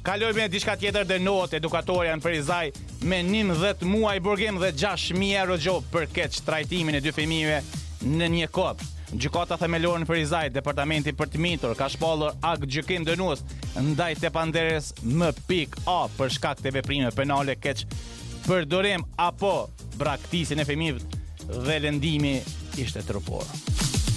Kalojmë në diçka tjetër, dënohet edukatori në Ferizaj me 19 muaj burgim dhe 6.000 euro gjop për keq trajtimin e dy fëmijëve në një kop. Gjykata themelore në Ferizaj, departamenti për të mitur, ka shpallur akt gjykim dënues ndaj Tepanderes M.A për shkak të veprime penale keq përdorim apo braktisjen e fëmijëve dhe lëndimi ishte trupor.